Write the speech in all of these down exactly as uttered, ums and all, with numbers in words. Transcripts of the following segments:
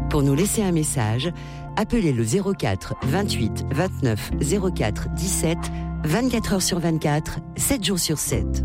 Pour nous laisser un message, appelez le zéro quatre vingt-huit vingt-neuf zéro quatre dix-sept, vingt-quatre heures sur vingt-quatre, sept jours sur sept.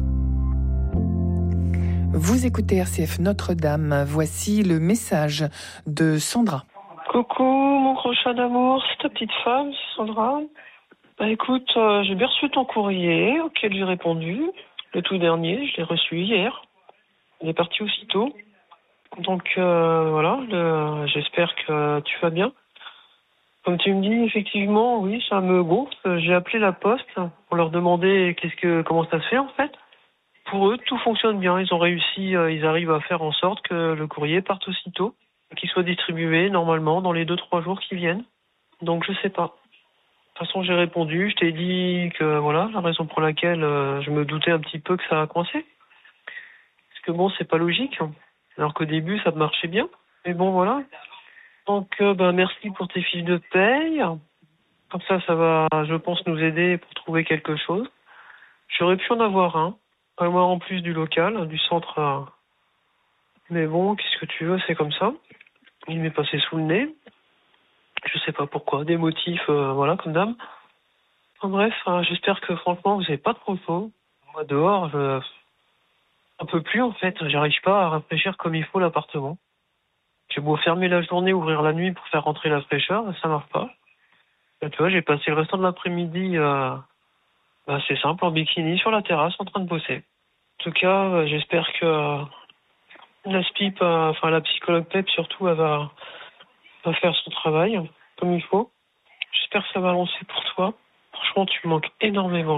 Vous écoutez R C F Notre-Dame. Voici le message de Sandra. Coucou, mon crochat d'amour, c'est ta petite femme, c'est Sandra. Bah écoute, euh, j'ai bien reçu ton courrier auquel j'ai répondu. Le tout dernier, je l'ai reçu hier. Il est parti aussitôt. Donc euh, voilà, le, j'espère que tu vas bien. Comme tu me dis, effectivement, oui, ça me gonfle. J'ai appelé la poste pour leur demander qu'est-ce que, comment ça se fait en fait. Pour eux, tout fonctionne bien. Ils ont réussi, euh, ils arrivent à faire en sorte que le courrier parte aussitôt, qu'il soit distribué normalement dans les deux trois jours qui viennent. Donc je sais pas. De toute façon, j'ai répondu. Je t'ai dit que voilà, la raison pour laquelle euh, je me doutais un petit peu que ça a coincé. Parce que bon, c'est pas logique. Alors qu'au début, ça marchait bien. Mais bon, voilà. Donc, euh, ben, merci pour tes fiches de paye. Comme ça, ça va, je pense, nous aider pour trouver quelque chose. J'aurais pu en avoir un. Avoir en plus du local, du centre. Euh... Mais bon, qu'est-ce que tu veux, c'est comme ça. Il m'est passé sous le nez. Je sais pas pourquoi. Des motifs, euh, voilà, comme d'hab. Enfin, bref, euh, j'espère que franchement, vous n'avez pas de propos. Moi, dehors, je... un peu plus en fait. J'arrive pas à rafraîchir comme il faut l'appartement. J'ai beau fermer la journée, ouvrir la nuit pour faire rentrer la fraîcheur, ça marche pas. Et tu vois, j'ai passé le restant de l'après-midi, euh, bah, c'est simple, en bikini sur la terrasse en train de bosser. En tout cas, euh, j'espère que euh, la S P I P, euh, enfin la psychologue P E P surtout, elle va, va faire son travail comme il faut. J'espère que ça va avancer pour toi. Franchement, tu me manques énormément.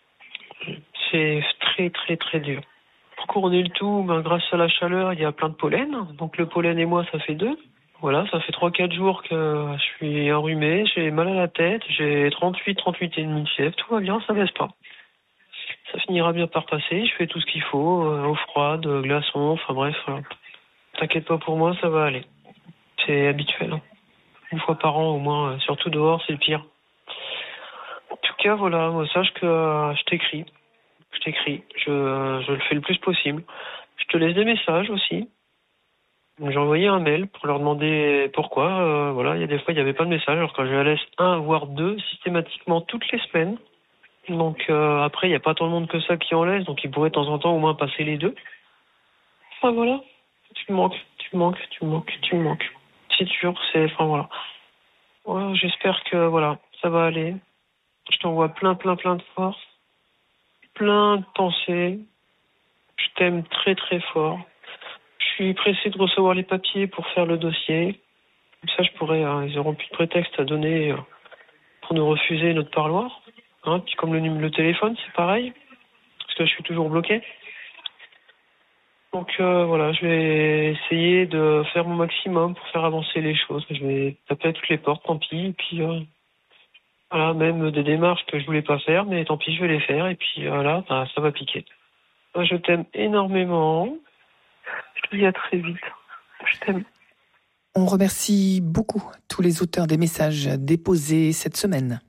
C'est très très très dur. Pour couronner le tout, ben, grâce à la chaleur, il y a plein de pollen. Donc le pollen et moi, ça fait deux. Voilà, ça fait trois quatre jours que je suis enrhumé, j'ai mal à la tête, j'ai trente-huit, trente-huit et demi de fièvre. Tout va bien, ça baisse pas. Ça finira bien par passer, je fais tout ce qu'il faut, euh, eau froide, glaçons, enfin bref. Voilà. T'inquiète pas pour moi, ça va aller. C'est habituel. Hein. Une fois par an au moins, euh, surtout dehors, c'est le pire. En tout cas, voilà, moi, sache que euh, je t'écris. Je t'écris, je, je le fais le plus possible. Je te laisse des messages aussi. J'ai envoyé un mail pour leur demander pourquoi. Euh, voilà, il y a des fois, il n'y avait pas de message, alors que je la laisse un, voire deux, systématiquement toutes les semaines. Donc euh, après, il n'y a pas tant de monde que ça qui en laisse, donc ils pourraient de temps en temps au moins passer les deux. Enfin voilà, tu me manques, tu me manques, tu me manques, tu me manques. C'est sûr, c'est... Enfin voilà. Voilà, j'espère que voilà, ça va aller. Je t'envoie plein, plein, plein de force. Plein de pensées. Je t'aime très très fort. Je suis pressé de recevoir les papiers pour faire le dossier. Comme ça, je pourrais, hein, ils auront plus de prétexte à donner euh, pour nous refuser notre parloir. Hein, puis comme le, le téléphone, c'est pareil. Parce que je suis toujours bloqué. Donc euh, voilà, je vais essayer de faire mon maximum pour faire avancer les choses. Je vais taper à toutes les portes, tant pis. Et puis euh, voilà, même des démarches que je voulais pas faire, mais tant pis, je vais les faire. Et puis voilà, bah, ça va piquer. Moi, je t'aime énormément. Je te dis à très vite. Je t'aime. On remercie beaucoup tous les auteurs des messages déposés cette semaine.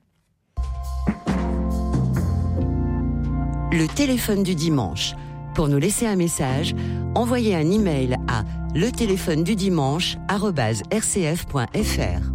Le téléphone du dimanche. Pour nous laisser un message, envoyez un email à le téléphone du dimanche arobase r c f point f r.